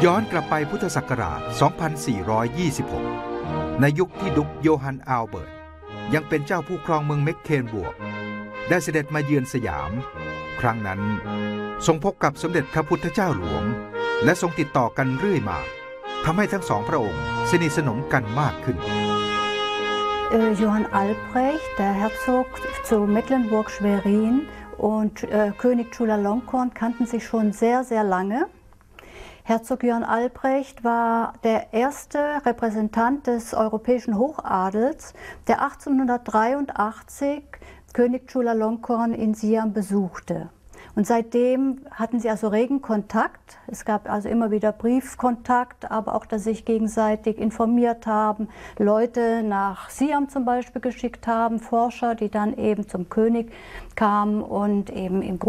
ย้อนกลับไปพุทธศักราช 2426 ในยุคที่ดุกโยฮัน อัลเบิร์ตยังเป็นเจ้าผู้ครองเมืองเม็กเคลนบวกได้เสด็จมาเยือนสยาม ครั้งนั้นทรงพบกับสมเด็จพระพุทธเจ้าหลวงและทรงติดต่อกันเรื่อยมาทำให้ทั้งสองพระองค์สนิทสนมกันมากขึ้น Johann Albrecht, der Herzog zu Mecklenburg-Schwerin und König Chulalongkorn kannten sich schon sehr, sehr lange. Herzog Johann Albrecht war der erste Repräsentant des europäischen Hochadels, der 1883 König Chulalongkorn in Siam besuchte. Und seitdem hatten sie also regen Kontakt. Es gab also immer wieder Briefkontakt, aber auch, dass sie sich gegenseitig informiert haben, Leute nach Siam zum Beispiel geschickt haben, Forscher, die dann eben zum König kamen und eben im